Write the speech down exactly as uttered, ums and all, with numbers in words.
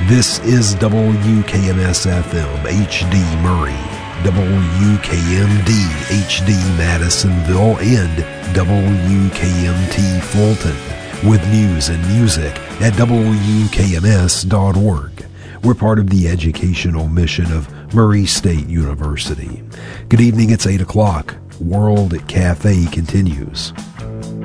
This is W K M S F M H D Murray, W K M D H D Madisonville, and W K M T Fulton, with news and music at W K M S dot org. We're part of the educational mission of Murray State University. Good evening, it's eight o'clock. World Cafe continues.